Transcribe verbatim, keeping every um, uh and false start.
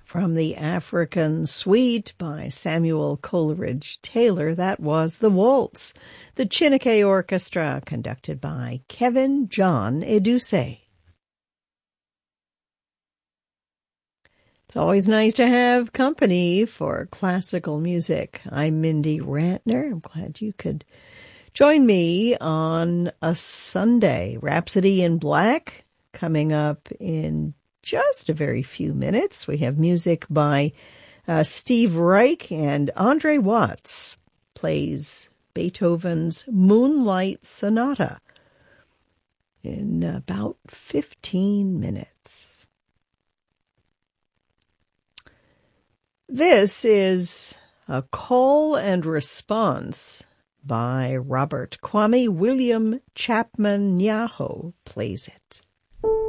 From the African Suite by Samuel Coleridge Taylor, that was The Waltz, the Chineke Orchestra, conducted by Kevin John Eduse. It's always nice to have company for classical music. I'm Mindy Rantner. I'm glad you could join me on a Sunday. Rhapsody in Black coming up in just a very few minutes. We have music by uh, Steve Reich, and Andre Watts plays Beethoven's Moonlight Sonata in about fifteen minutes. This is a call and response by Robert Kwame. William Chapman Nyaho plays it.